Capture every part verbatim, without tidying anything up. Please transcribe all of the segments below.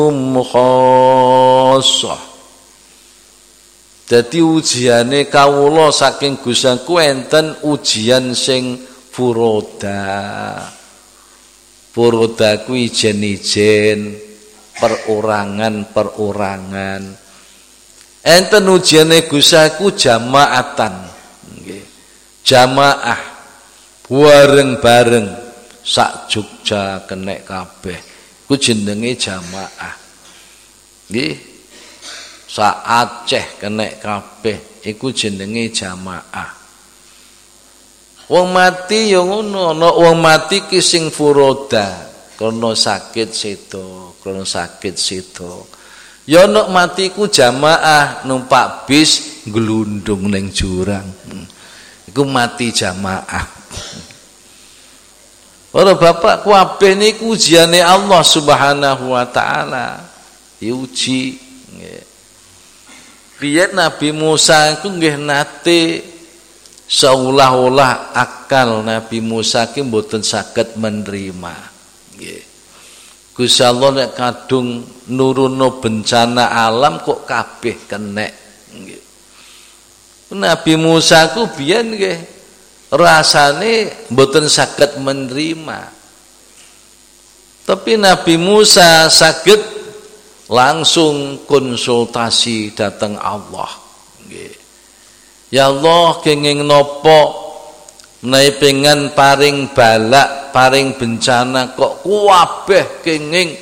mukhassah. Dadi ujiane kawula saking Gustiku enten ujian sing furoda. Furoda ku ijen-ijen, perorangan-perorangan. Enten ujiane Gustiku jamaatan. Nggih. Jamaah bareng-bareng sak Jogja kenek kabeh. Ku jenenge jamaah. Nggih. Sak Aceh kenek kabeh iku jenenge jamaah. Wong mati ya ngono, ana wong mati ki sing furoda, krana sakit sedo, krana sakit sedo. Ya ana mati ku jamaah numpak bis glundung ning jurang. Iku mati jamaah. Para bapak kabeh niku ujiane Allah Subhanahu wa taala. Diuji nggih. Biyen Nabi Musa iku nggih nate seolah-olah akal Nabi Musa ki mboten saged menerima. Nggih. Gusti Allah nek kadung nuruno bencana alam kok kabeh kenek. Nggih. Nabi Musa ku biyen nggih rasane mboten saged menerima. Tapi Nabi Musa saged langsung konsultasi datang Allah. Nggih. Ya Allah kenging nopo menawi pengen paring balak, paring bencana kok kuwabeh kenging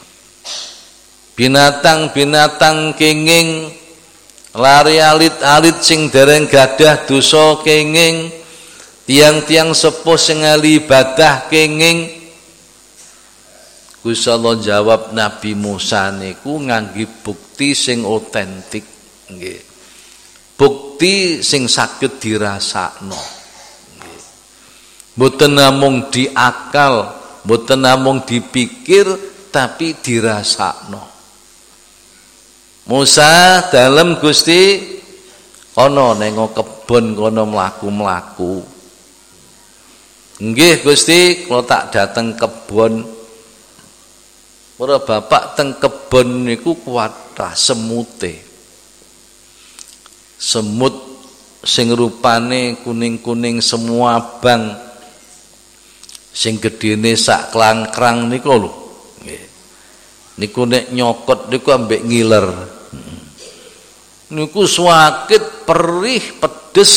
binatang-binatang kenging lari alit-alit sing dereng gadah dosa kenging tiang-tiang sepuh sing ahli ibadah kenging. Gusti Allah jawab Nabi Musa niku ngangge bukti sing otentik nggih. Bukti sing saged dirasakno. Nggih. Mboten namung diakal, mboten namung dipikir tapi dirasakno. Musa dalem Gusti kono nengo kebon kono mlaku-mlaku. Nggih Gusti kula tak dateng kebon. Para bapak teng kebon niku kuwathah semute. Semut sing rupane kuning-kuning semua abang sing gedene sak klangkrang niku lho. Nggih. Niku nek nyokot niku ambek ngiler. Niku sakit, perih, pedes.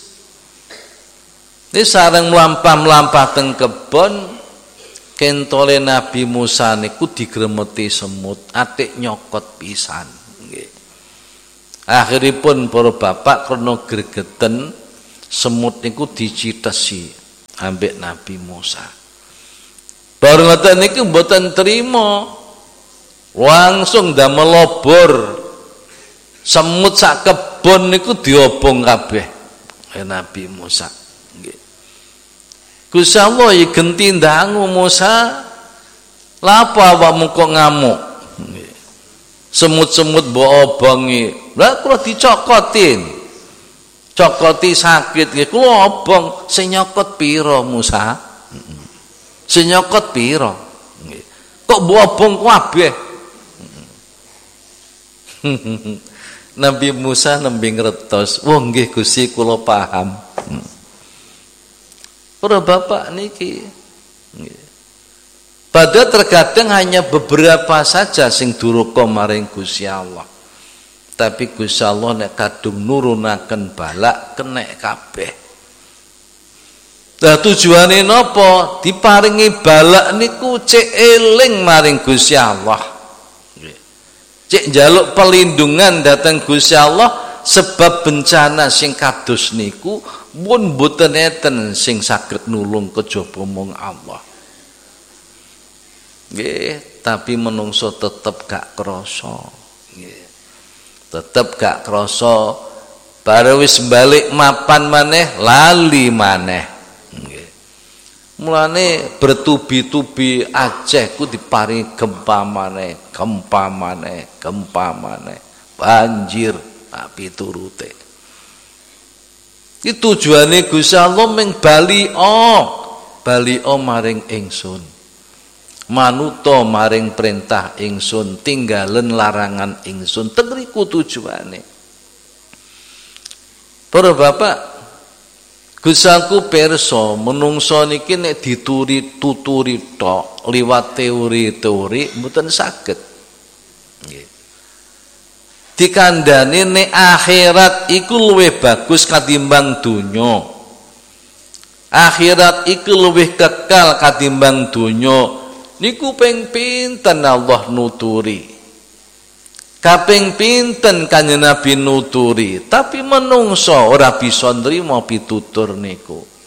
Ini sareng mlampah-mlampah teng kebon kentole Nabi Musa niku digremeti semut, atik nyokot pisan. Nggih. Akhiripun para bapak krana gregeten semut niku dicitesi ambek Nabi Musa. Bareng ngoten niku mboten trima. Langsung damel lobor. Semut sak kebon niku diobong kabeh Nabi Musa. Nggih. Gusti Allah ya genti ndangu Musa. Lha apa awakmu kok ngamuk? Nggih. Semut-semut mbok obongi. Lah kula dicokotin. Cokoti sakit nggih. Kula obong sing nyokot pira Musa? Sing nyokot pira? Nggih. Kok mbok obong kabeh? Nabi Musa nembe ngertos. Wah nggih Gusti kula paham. Para bapak niki nggih. Padahal terkadang hanya beberapa saja sing duraka maring Gusti Allah. Tapi Gusti Allah nek kadung nurunaken balak kenek kabeh. Lah tujuane napa? Diparingi balak niku cek eling maring Gusti Allah. Nggih. Cek njaluk pelindungan dateng Gusti Allah sebab bencana sing kados niku pun mboten enten sing saged nulung kejaba mung Allah. Nggih, tapi menungso tetep gak krasa. Nggih. Tetep gak krasa. Bare wis balik mapan maneh lali maneh. Nggih. Mulane bertubi-tubi Aceh ku diparingi gempa maneh, gempa maneh, gempa maneh. Banjir tapi turute. Iki tujuane Gusti Allah ming bali o, bali o maring ingsun. manuta maring perintah ingsun, tinggalen larangan ingsun. Tegriku tujuane. Para bapak, Gusaku pirsa menungso niki nek dituri tuturi tok liwat teori-teori mboten saged. Nggih. Dikandhani nek akhirat iku luwih bagus katimbang donya. Akhirat iku luwih kekal katimbang donya. Niku ping pinten Allah nuturi. Kaping pinten Kanjeng Nabi nuturi, tapi menungso ora bisa nrimo pitutur niku.